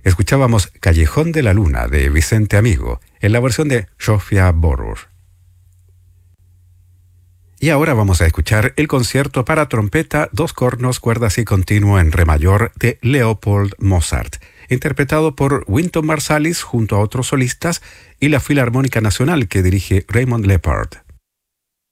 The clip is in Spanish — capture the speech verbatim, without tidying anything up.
Escuchábamos Callejón de la Luna de Vicente Amigo, en la versión de Sofia Borur. Y ahora vamos a escuchar el concierto para trompeta, dos cornos, cuerdas y continuo en re mayor de Leopold Mozart, interpretado por Wynton Marsalis junto a otros solistas y la Filarmónica Nacional que dirige Raymond Leppard.